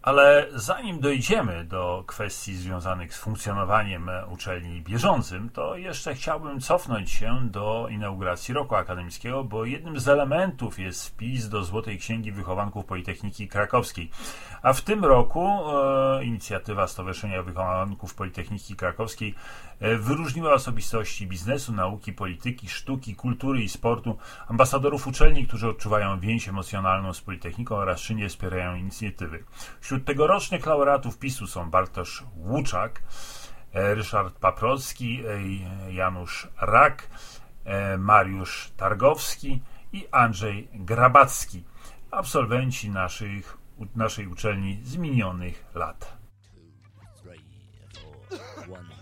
Ale zanim dojdziemy do kwestii związanych z funkcjonowaniem uczelni bieżącym, to jeszcze chciałbym cofnąć się do inauguracji roku akademickiego, bo jednym z elementów jest wpis do Złotej Księgi Wychowanków Politechniki Krakowskiej. A w tym roku inicjatywa Stowarzyszenia Wychowanków Politechniki Krakowskiej wyróżniła osobistości biznesu, nauki, polityki, sztuki, kultury i sportu, ambasadorów uczelni, którzy odczuwają więź emocjonalną z Politechniką oraz czynnie wspierają inicjatywy. Wśród tegorocznych laureatów PiS-u są Bartosz Łuczak, Ryszard Paprocki, Janusz Rak, Mariusz Targowski i Andrzej Grabacki, absolwenci naszej uczelni z minionych lat. 2, 3, 4, 1.